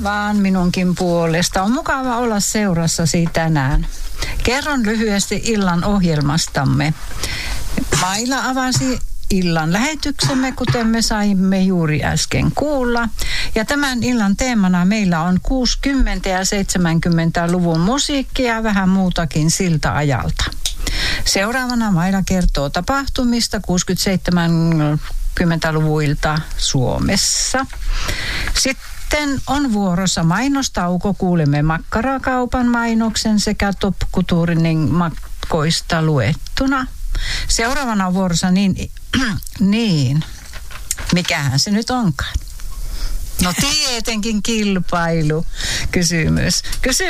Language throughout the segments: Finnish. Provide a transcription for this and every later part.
Moi vaan minunkin puolesta. On mukava olla seurassasi tänään. Kerron lyhyesti illan ohjelmastamme. Maila avasi illan lähetyksemme, kuten me saimme juuri äsken kuulla. Ja tämän illan teemana meillä on 60- ja 70-luvun musiikkia ja vähän muutakin siltä ajalta. Seuraavana Maila kertoo tapahtumista 60-70-luvuilta Suomessa. Sitten on vuorossa mainostauko. Kuulemme makkarakaupan mainoksen sekä Top Couturein matkoista luettuna. Seuraavana on vuorossa niin, mikähän se nyt onkaan? No tietenkin kilpailukysymys.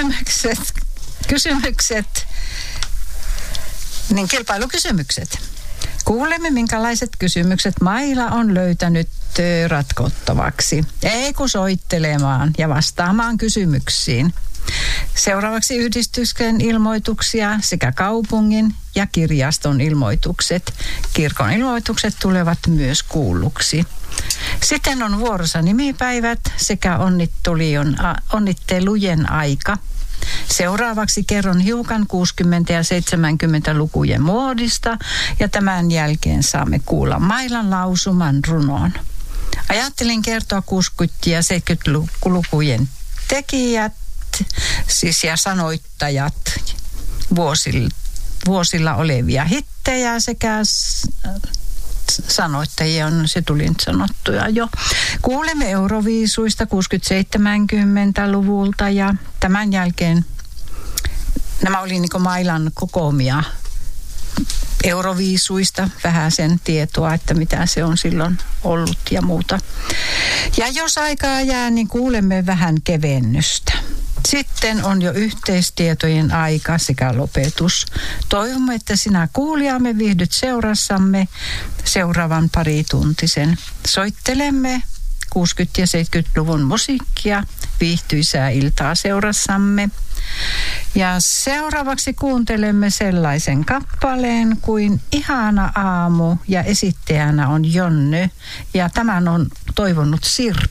Kilpailukysymykset. Kuulemme, minkälaiset kysymykset Maila on löytänyt ratkottavaksi. Ei kun soittelemaan ja vastaamaan kysymyksiin. Seuraavaksi yhdistyksen ilmoituksia sekä kaupungin ja kirjaston ilmoitukset. Kirkon ilmoitukset tulevat myös kuulluksi. Sitten on vuorossa nimipäivät sekä onnittelujen aika. Seuraavaksi kerron hiukan 60- ja 70-lukujen muodista ja tämän jälkeen saamme kuulla Mailan lausuman runon. Ajattelin kertoa 60- ja 70-lukujen tekijät, siis ja sanoittajat, vuosilla olevia hittejä sekä sanoittajia on, se tuli nyt sanottuja jo. Kuulemme Euroviisuista 60-70-luvulta ja tämän jälkeen nämä oli niin kuin Mailan kokoamia Euroviisuista, vähän sen tietoa, että mitä se on silloin ollut ja muuta. Ja jos aikaa jää, niin kuulemme vähän kevennystä. Sitten on jo yhteistietojen aika sekä lopetus. Toivomme, että sinä kuulijamme viihdyt seurassamme seuraavan parituntisen. Soittelemme 60- ja 70-luvun musiikkia, viihtyisää iltaa seurassamme. Ja seuraavaksi kuuntelemme sellaisen kappaleen kuin Ihana aamu ja esittäjänä on Jonny ja tämän on toivonut Sirpa.